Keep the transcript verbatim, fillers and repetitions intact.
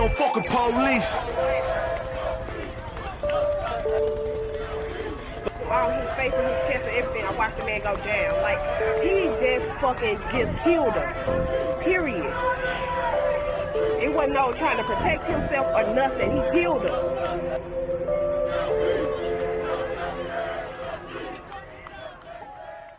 Don't fuck with police. All his face and his chest and everything, I watched the man go down. Like, he just fucking just killed her. Period. It wasn't no trying to protect himself or nothing. He killed her.